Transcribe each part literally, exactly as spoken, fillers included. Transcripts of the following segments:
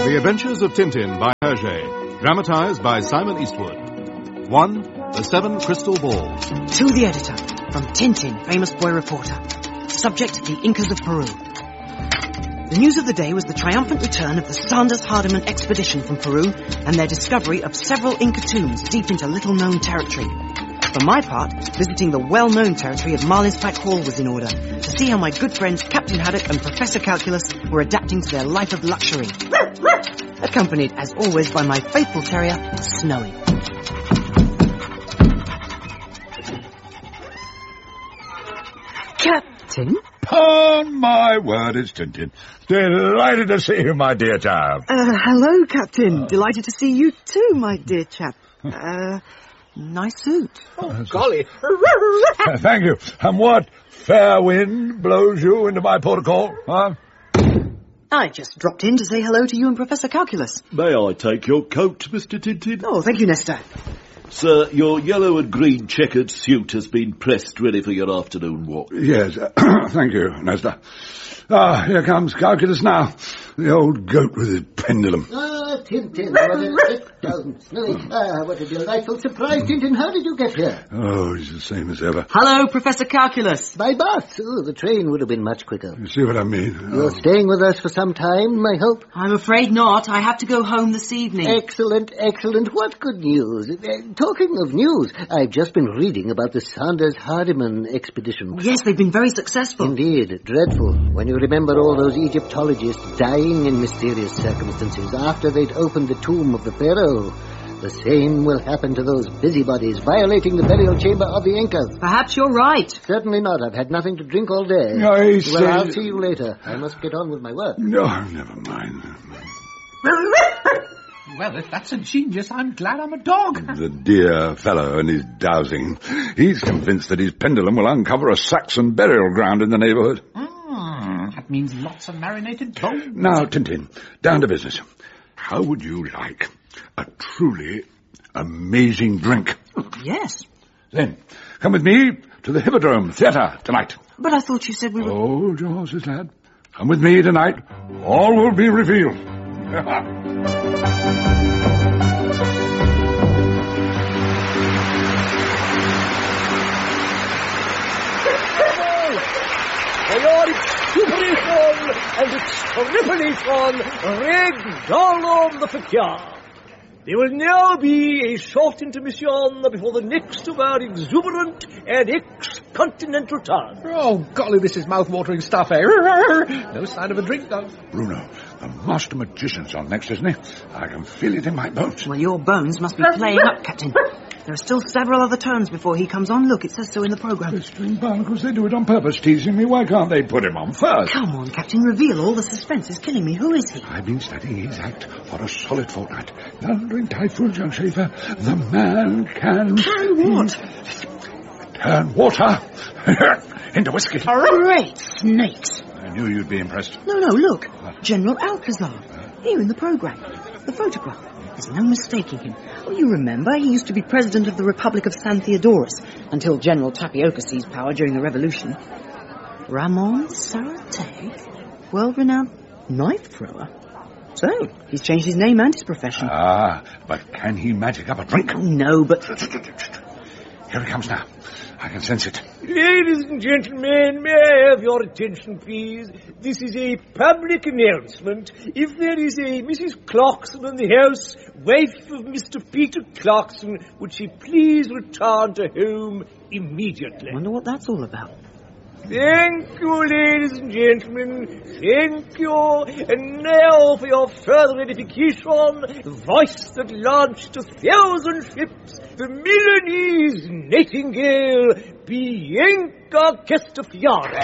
The Adventures of Tintin by Hergé, dramatized by Simon Eastwood. One, The Seven Crystal Balls. To the editor, from Tintin, famous boy reporter. Subject, the Incas of Peru. The news of the day was the triumphant return of the Sanders Hardiman expedition from Peru and their discovery of several Inca tombs deep into little-known territory. For my part, visiting the well-known territory of Marlinspike Hall was in order, to see how my good friends Captain Haddock and Professor Calculus were adapting to their life of luxury. Accompanied, as always, by my faithful terrier, Snowy. Captain? Upon my word, it's Tintin. Delighted to see you, my dear chap. Uh, hello, Captain. Uh, Delighted to see you too, my dear chap. Uh, nice suit. Oh, golly. Thank you. And what fair wind blows you into my port of call, huh? I just dropped in to say hello to you and Professor Calculus. May I take your coat, Mister Tintin? Oh, thank you, Nestor. Sir, your yellow and green checkered suit has been pressed ready for your afternoon walk. Yes, uh, thank you, Nestor. Ah, here comes Calculus now. The old goat with his pendulum. Ah, Tintin, what a... Sit down, Snowy. Ah, what a delightful surprise, Tintin. How did you get here? Oh, he's the same as ever. Hello, Professor Calculus. By bus. Oh, the train would have been much quicker. You see what I mean? You're oh. staying with us for some time, I hope? I'm afraid not. I have to go home this evening. Excellent, excellent. What good news. Uh, talking of news, I've just been reading about the Sanders Hardiman expedition. Yes, they've been very successful. Indeed, dreadful. When you remember all those Egyptologists dying in mysterious circumstances after they'd opened the tomb of the pharaoh. The same will happen to those busybodies violating the burial chamber of the Incas. Perhaps you're right. Certainly not. I've had nothing to drink all day. No, he well, said... I'll see you later. I must get on with my work. No, never mind. Well, if that's a genius, I'm glad I'm a dog. The dear fellow and his dowsing. He's convinced that his pendulum will uncover a Saxon burial ground in the neighbourhood. Mm, that means lots of marinated bones. Now, Tintin, down to business. How would you like a truly amazing drink? Yes. Then, come with me to the Hippodrome Theatre tonight. But I thought you said we were... Hold your horses, lad. Come with me tonight. All will be revealed. For your exuberation and extrapolation, Regdalum the Fakir. There will now be a short intermission before the next of our exuberant and ex-continental turn. Oh, golly, this is mouth-watering stuff, eh? No sign of a drink, though. Bruno, the master magician's on next, isn't he? I can feel it in my bones. Well, your bones must be playing up, Captain. There are still several other turns before he comes on. Look, it says so in the programme. The string barnacles, they do it on purpose, teasing me. Why can't they put him on first? Come on, Captain, reveal all the suspense. Is killing me. Who is he? I've been studying his act for a solid fortnight. Thundering typhoon, young Schaefer. The man can... Can what? Turn water into whiskey. Great snakes. I knew you'd be impressed. No, no, look. General Alcazar. Here in the programme. The photograph. There's no mistaking him. Oh, you remember, he used to be president of the Republic of San Theodorus until General Tapioca seized power during the revolution. Ramon Sarate, world-renowned knife thrower. So, he's changed his name and his profession. Ah, but can he magic up a drink? No, but... Here he comes now. I can sense it. Ladies and gentlemen, may I have your attention, please? This is a public announcement. If there is a Missus Clarkson in the house, wife of Mister Peter Clarkson, would she please return to home immediately? I wonder what that's all about. Thank you, ladies and gentlemen. Thank you. And now for your further edification, the voice that launched a thousand ships, the Milanese nightingale, Bianca Castafiore.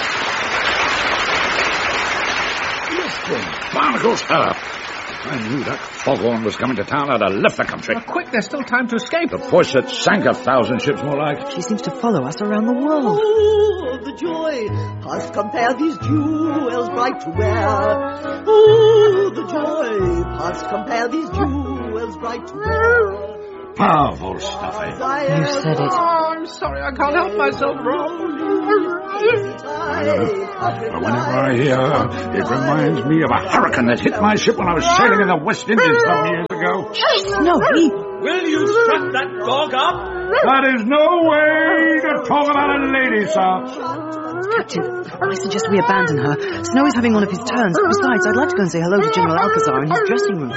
Listen, barnacles, up. I knew that foghorn was coming to town. I'd have left the country. Well, quick, there's still time to escape. The push that sank a thousand ships more like. She seems to follow us around the world. Oh, the joy! Past compare these jewels bright to wear. Oh, the joy! Past compare these jewels bright to wear. Powerful stuff, eh? You said it. Oh, I'm sorry, I can't help myself, Rob. But whenever I hear her, it reminds me of a hurricane that hit my ship when I was sailing in the West Indies some years ago. Snowy! Will you strap that dog up? That is no way to talk about a lady, sir. Captain, I suggest we abandon her. Snowy's having one of his turns. Besides, I'd like to go and say hello to General Alcazar in his dressing room.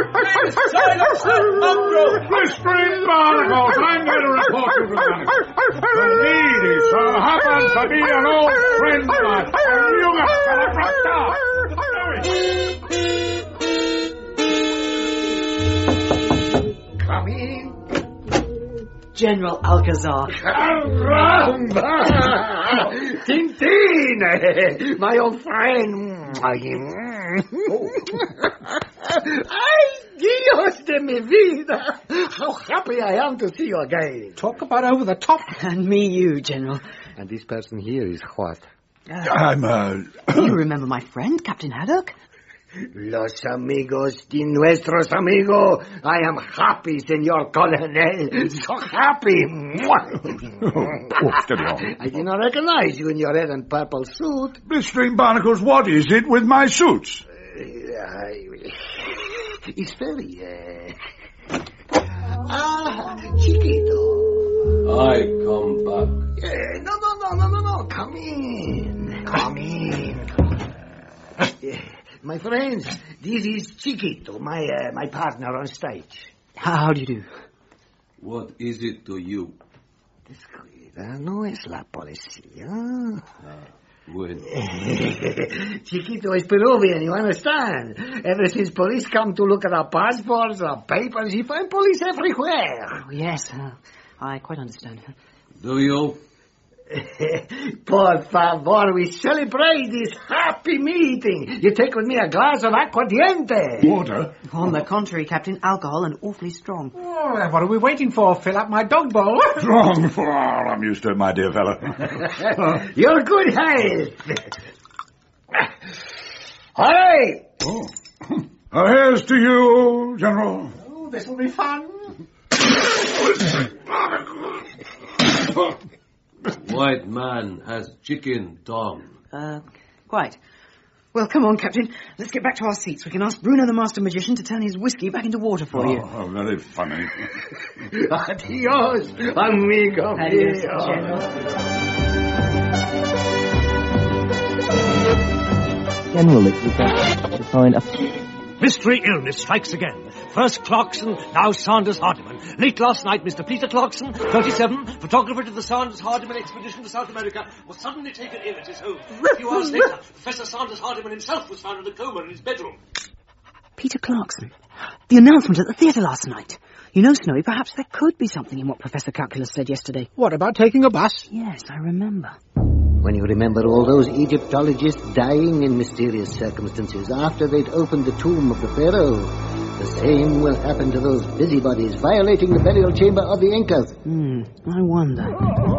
Whispering barnacles, I'm going to report you to the manager. The lady, sir, happens to be an old friend of mine. You got to Come in. General Alcazar. Caramba! Tintin! My old friend. Ay, Dios de mi vida! How happy I am to see you again. Talk about over the top. And me you, General. And this person here is what? I'm, uh... You remember my friend, Captain Haddock? Los amigos de nuestros amigos. I am happy, Senor Colonel. So happy. Oh, steady on. I did not recognize you in your red and purple suit. Blistering barnacles, what is it with my suits? Uh, I, it's very, uh... Ah, Chiquito. I come back. Uh, no, no, no, no, no, no. Come in. Come in. Uh, my friends, this is Chiquito, my uh, my partner on stage. How do you do? What is it to you? Descuida, no es la policía. Ah, bueno. Chiquito is Peruvian, you understand? Ever since police come to look at our passports, our papers, you find police everywhere. Oh, yes, uh, I quite understand. Do you? Por favor, we celebrate this happy meeting. You take with me a glass of aguardiente. Water? On the contrary, Captain, alcohol and awfully strong. Oh, what are we waiting for? Fill up my dog bowl. Strong for all. I'm used to it, my dear fellow. Your good health. All right. Oh. Uh, here's to you, General. Oh, this will be fun. White man has chicken tongue. Uh, quite. Well, come on, Captain. Let's get back to our seats. We can ask Bruno the Master Magician to turn his whiskey back into water for oh, you. Oh, very funny. Adios, amigo. Adios, General. Generally, we can to find a... Mystery illness strikes again. First Clarkson, now Sanders Hardiman. Late last night, Mister Peter Clarkson, thirty-seven, photographer to the Sanders Hardiman expedition to South America, was suddenly taken ill at his home. A few hours later, Professor Sanders Hardiman himself was found in a coma in his bedroom. Peter Clarkson. The announcement at the theatre last night. You know, Snowy, perhaps there could be something in what Professor Calculus said yesterday. What about taking a bus? Yes, I remember. When you remember all those Egyptologists dying in mysterious circumstances after they'd opened the tomb of the pharaoh, the same will happen to those busybodies violating the burial chamber of the Incas. Hmm, I wonder.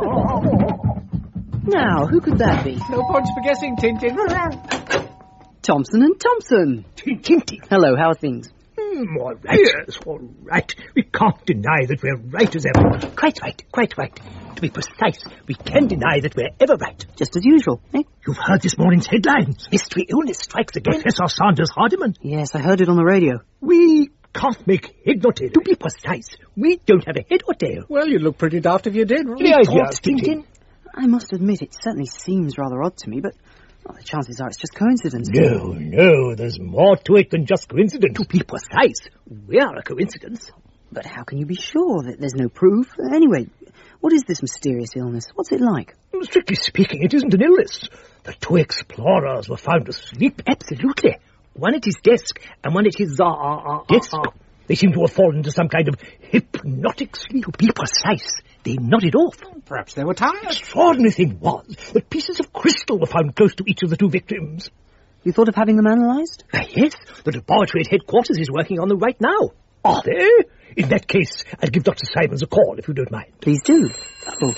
Now, who could that be? No points for guessing, Tintin. Thompson and Thompson. Tintin. Hello, how are things? Mm, all right. Yes, all right. We can't deny that we're right as ever. Quite right, quite right. To be precise, we can deny that we're ever right. Just as usual, eh? You've heard this morning's headlines. Mystery illness strikes again. Professor Sanders Hardiman. Yes, I heard it on the radio. We can't make head nor tail. To be precise, we don't have a head or tail. Well, you'd look pretty daft if you did. Right? Any ideas, Tintin? I must admit, it certainly seems rather odd to me, but well, the chances are it's just coincidence. No, no, there's more to it than just coincidence. To be precise, we're a coincidence. But how can you be sure that there's no proof? Anyway, what is this mysterious illness? What's it like? Strictly speaking, it isn't an illness. The two explorers were found asleep. Absolutely. One at his desk and one at his, uh, uh, desk. Uh, uh. They seem to have fallen into some kind of hypnotic sleep. To be precise, they nodded off. Perhaps they were tired. The extraordinary thing was that pieces of crystal were found close to each of the two victims. You thought of having them analysed? Uh, yes, the laboratory at headquarters is working on them right now. Are they? In that case, I'll give Doctor Simons a call, if you don't mind. Please do. Oh.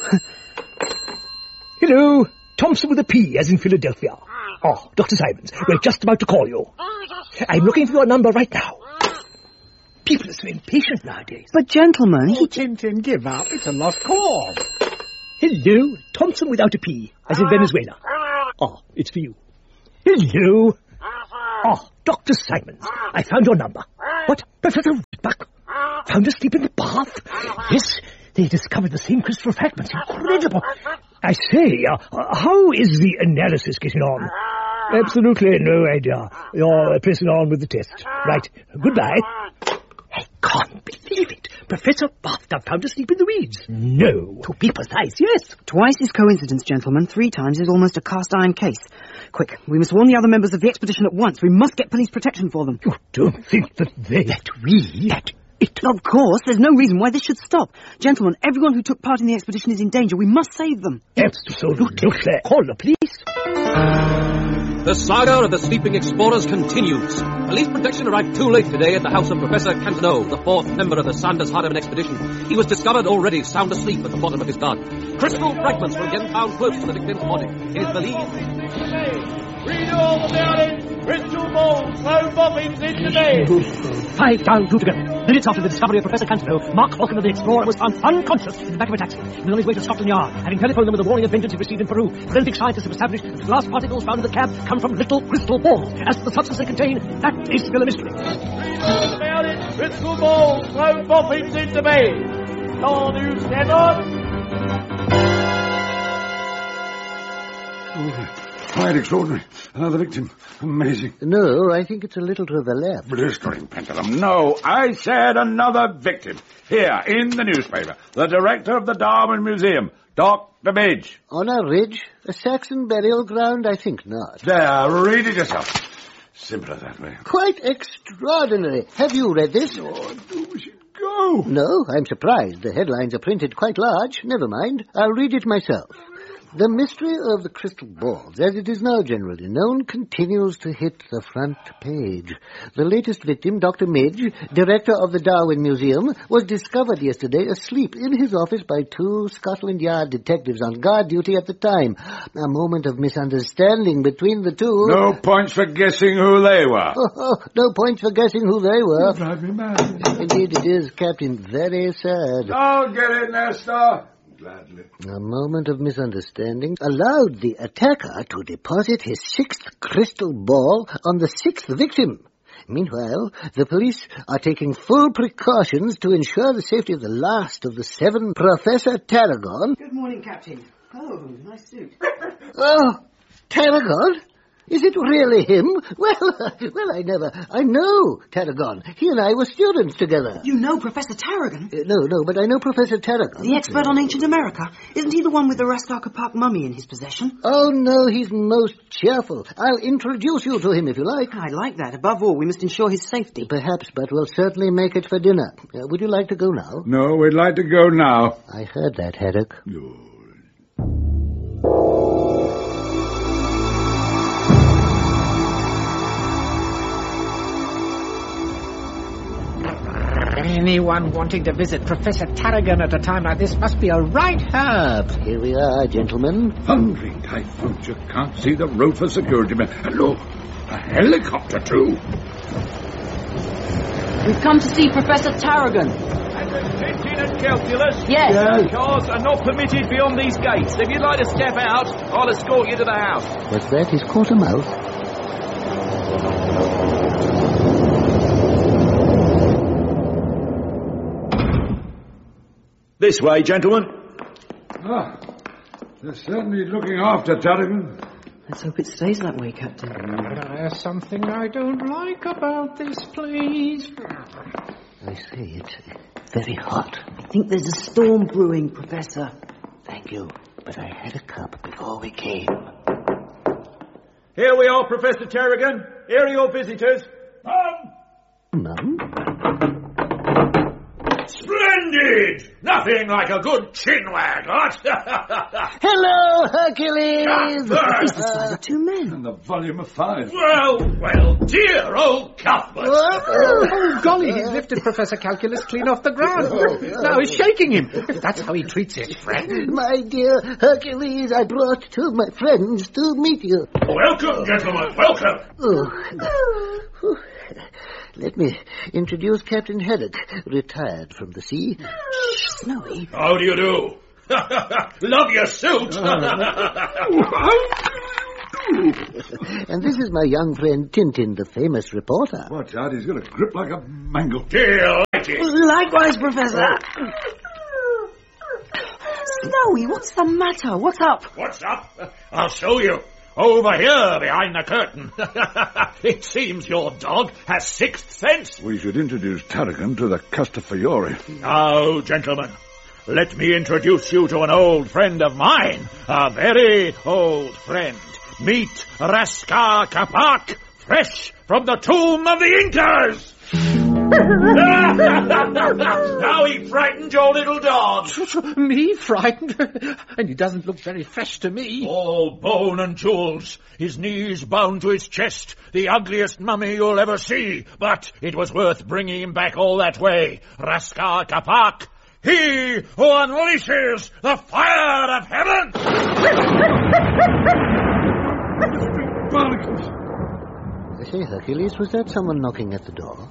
Hello. Thompson with a P, as in Philadelphia. Oh, Doctor Simons, we're just about to call you. I'm looking for your number right now. People are so impatient nowadays. But, gentlemen, he... Oh, Tintin, give up. It's a lost cause. Hello, Thompson without a P, as in Venezuela. Ah, it's for you. Hello. Ah, Doctor Simons. I found your number. What? Professor Redbuck? Found asleep in the bath? Yes, they discovered the same crystal fragments. Incredible. I say, uh, how is the analysis getting on? Absolutely no idea. You're uh, pressing on with the test. Right. Goodbye. I can't believe it. Professor Bathtub found asleep in the weeds. No. To be precise, yes. Twice is coincidence, gentlemen. Three times is almost a cast-iron case. Quick, we must warn the other members of the expedition at once. We must get police protection for them. You don't think that they... That we... That it... Of course, there's no reason why this should stop. Gentlemen, everyone who took part in the expedition is in danger. We must save them. Absolutely. Call the police. The saga of the sleeping explorers continues. Police protection arrived too late today at the house of Professor Cantoneau, the fourth member of the Sanders Hardiman expedition. He was discovered already sound asleep at the bottom of his garden. Crystal fragments were again found close to the victim's body. It is believed... Read all about it! Crystal balls, no bobbins into bed! Five down, two to go. Minutes after the discovery of Professor Cantoneau, Mark Falcon of the Explorer was found unconscious in the back of a taxi. He was on his way to Scotland Yard, having telephoned them with the warning of vengeance he received in Peru. Forensic scientists have established that the glass particles found in the cab come from little crystal balls. As to the substance they contain, that is still a mystery. Read all about it! Crystal balls, no bobbins into bed! Come on, you stand on! Quite extraordinary. Another victim. Amazing. No, I think it's a little to the left. Blistering pendulum. No, I said another victim. Here, in the newspaper. The director of the Darwin Museum, Doctor Midge. On a ridge? A Saxon burial ground? I think not. There, read it yourself. Simpler that way. Quite extraordinary. Have you read this? Oh, do we should go. No, I'm surprised. The headlines are printed quite large. Never mind. I'll read it myself. The mystery of the crystal balls, as it is now generally known, continues to hit the front page. The latest victim, Doctor Midge, director of the Darwin Museum, was discovered yesterday asleep in his office by two Scotland Yard detectives on guard duty at the time. A moment of misunderstanding between the two... No points for guessing who they were. Oh, oh, no points for guessing who they were. You drive me mad. Indeed it is, Captain. Very sad. Oh, get it, Nestor. Gladly. A moment of misunderstanding allowed the attacker to deposit his sixth crystal ball on the sixth victim. Meanwhile, the police are taking full precautions to ensure the safety of the last of the seven. Professor Tarragon. Good morning, Captain. Oh, nice suit. Oh, Tarragon? Is it really him? Well, well, I never... I know Tarragon. He and I were students together. You know Professor Tarragon? Uh, no, no, but I know Professor Tarragon. The expert on ancient America. Isn't he the one with the Raskaka Park mummy in his possession? Oh, no, he's most cheerful. I'll introduce you to him if you like. I like that. Above all, we must ensure his safety. Perhaps, but we'll certainly make it for dinner. Uh, would you like to go now? No, we'd like to go now. I heard that, Haddock. Good. Anyone wanting to visit Professor Tarragon at a time like this must be a right herb. Here we are, gentlemen. Thundering typhoons. You can't see the road for security men. And look, a helicopter, too. We've come to see Professor Tarragon. And with fifteen and calculus? Yes. yes. Cars are not permitted beyond these gates. If you'd like to step out, I'll escort you to the house. What's that? He's caught a mouse. This way, gentlemen. Ah, they're certainly looking after Tarragon. Let's hope it stays that way, Captain. There's something I don't like about this place. I see, it's very hot. I think there's a storm brewing, Professor. Thank you, but I had a cup before we came. Here we are, Professor Tarragon. Here are your visitors. Mum! Mum? Splendid! Nothing like a good chinwag, what? Hello, Hercules! He's the size of two men. And the volume of five. Well, well, dear old Cuthbert. Oh, golly, he's lifted Professor Calculus clean off the ground. Now he's shaking him. That's how he treats his friend. My dear Hercules, I brought two of my friends to meet you. Welcome, gentlemen, welcome. Oh. Let me introduce Captain Haddock, retired from the sea. Snowy. How do you do? Love your suit. And this is my young friend Tintin, the famous reporter. Watch out, he's got a grip like a mangle. Delighted. Likewise, Professor. Snowy, what's the matter? What's up? What's up? I'll show you. Over here, behind the curtain. It seems your dog has sixth sense. We should introduce Tarragon to the Castafiore. Now, gentlemen, let me introduce you to an old friend of mine. A very old friend. Meet Raskar Kapak, fresh from the tomb of the Incas. Now he frightened your little dog. Me frightened? And he doesn't look very fresh to me. All bone and jewels, his knees bound to his chest, the ugliest mummy you'll ever see. But it was worth bringing him back all that way. Raskar Kapak, he who unleashes the fire of heaven. Barnacles. I say, Hercules, was that someone knocking at the door?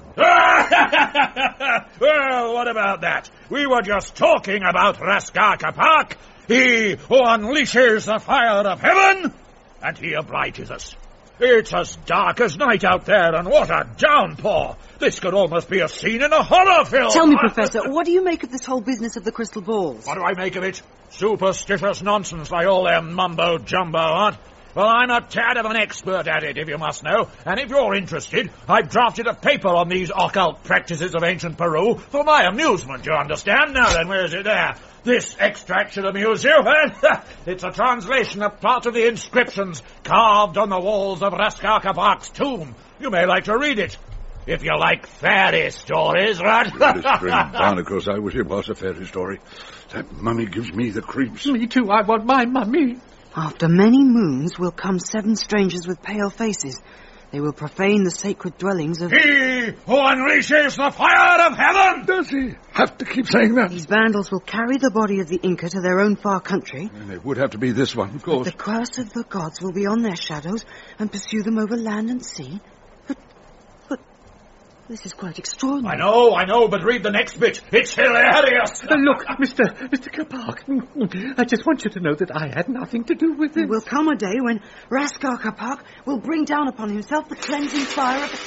Well, what about that? We were just talking about Raskar Kapak, he who unleashes the fire of heaven, and he obliges us. It's as dark as night out there, and what a downpour! This could almost be a scene in a horror film! Tell me, Professor, what do you make of this whole business of the crystal balls? What do I make of it? Superstitious nonsense like all their mumbo-jumbo, aren't? Well, I'm a tad of an expert at it, if you must know, and if you're interested, I've drafted a paper on these occult practices of ancient Peru for my amusement, you understand? Now then, where is it there? This extract should amuse you, eh? It's a translation of part of the inscriptions carved on the walls of Raskar Kapak's tomb. You may like to read it, if you like fairy stories, right? Barnacles, I wish it was a fairy story. That mummy gives me the creeps. Me too, I want my mummy. After many moons will come seven strangers with pale faces. They will profane the sacred dwellings of... He who unleashes the fire of heaven! Does he have to keep saying that? These vandals will carry the body of the Inca to their own far country. And it would have to be this one, of course. But the curse of the gods will be on their shadows and pursue them over land and sea. But... but... this is quite extraordinary. I know, I know, but read the next bit. It's hilarious! Uh, look, Mister Mister Kapak, I just want you to know that I had nothing to do with it. There will come a day when Raskar Kapak will bring down upon himself the cleansing fire of...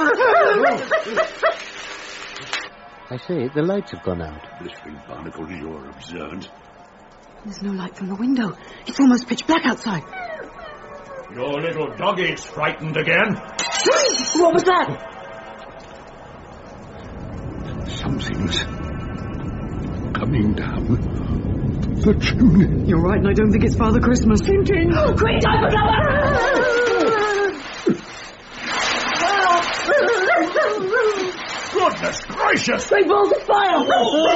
I say, the lights have gone out. Blistering Barnacles, you're absurd. There's no light from the window. It's almost pitch black outside. Your little doggie's frightened again. What was that? Something's coming down the chimney. You're right, and I don't think it's Father Christmas. Tintin! Oh, quick, dive Goodness gracious! Great balls of fire!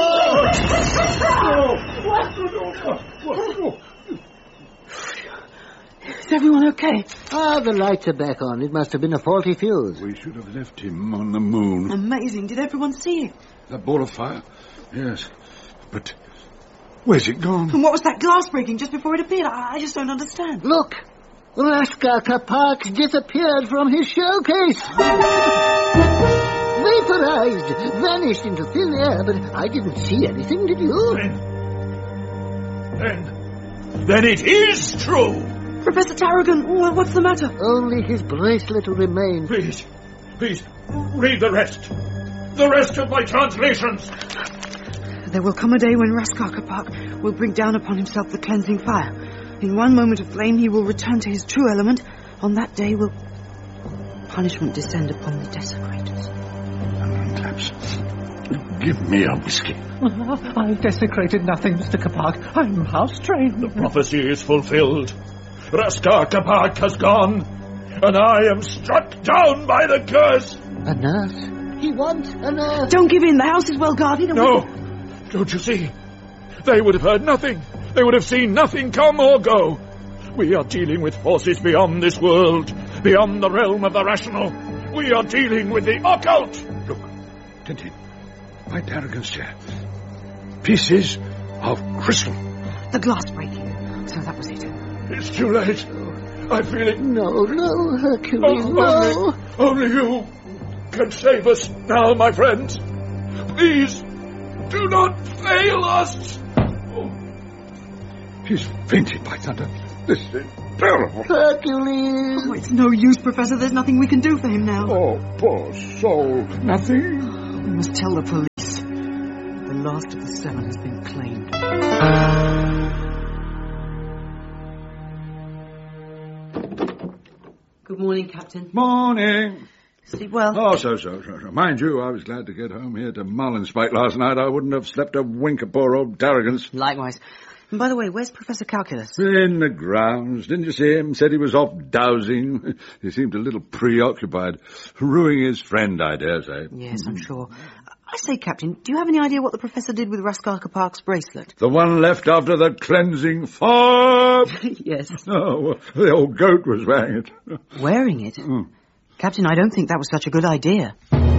Is everyone okay? Ah, the lights are back on. It must have been a faulty fuse. We should have left him on the moon. Amazing. Did everyone see it? That ball of fire? Yes. But where's it gone? And what was that glass breaking just before it appeared? I, I just don't understand. Look! Raskar Kapak's disappeared from his showcase. Vaporized, vanished into thin air, but I didn't see anything, did you? Then... Then... Then it is true! Professor Tarragon, what's the matter? Only his bracelet remains. Please, please, read the rest. The rest of my translations. There will come a day when Raskar Kapak will bring down upon himself the cleansing fire. In one moment of flame he will return to his true element. On that day will punishment descend upon the desecrators. Claps. Give me a whiskey. I desecrated nothing, Mister Kapak. I'm house-trained. The prophecy is fulfilled. Raskar Kapak has gone, and I am struck down by the curse. A nurse? He wants a nurse. Don't give in. The house is well guarded. No. Don't you see? They would have heard nothing. They would have seen nothing come or go. We are dealing with forces beyond this world, beyond the realm of the rational. We are dealing with the occult. Look, Tintin, by Tarragon's chair. Pieces of crystal. The glass breaking. So that was it. It's too late. I feel it. No, no, Hercules, oh, no. Only, only you can save us now, my friends. Please, do not fail us. Oh, She's fainted, by thunder. This is terrible. Hercules! Oh, it's no use, Professor. There's nothing we can do for him now. Oh, poor soul. Nothing? We must tell the police. The last of the seven has been claimed. Good morning, Captain. Morning. Sleep well? Oh, so, so, so, so. Mind you, I was glad to get home here to Marlinspike last night. I wouldn't have slept a wink of poor old Tarragon's. Likewise. And by the way, where's Professor Calculus? In the grounds. Didn't you see him? Said he was off dowsing. He seemed a little preoccupied. Ruining his friend, I dare say. Yes, I'm sure. I say, Captain, do you have any idea what the Professor did with Raskalka Park's bracelet? The one left after the cleansing fire? Yes. Oh, the old goat was wearing it. Wearing it? Mm. Captain, I don't think that was such a good idea.